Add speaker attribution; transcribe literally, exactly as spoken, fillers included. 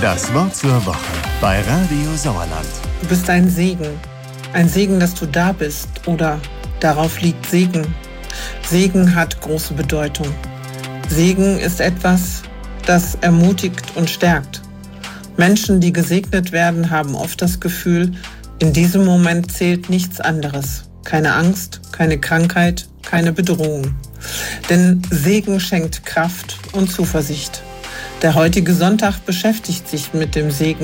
Speaker 1: Das Wort zur Woche bei Radio Sauerland.
Speaker 2: Du bist ein Segen. Ein Segen, dass du da bist, oder darauf liegt Segen. Segen hat große Bedeutung. Segen ist etwas, das ermutigt und stärkt. Menschen, die gesegnet werden, haben oft das Gefühl, in diesem Moment zählt nichts anderes. Keine Angst, keine Krankheit, keine Bedrohung. Denn Segen schenkt Kraft und Zuversicht. Der heutige Sonntag beschäftigt sich mit dem Segen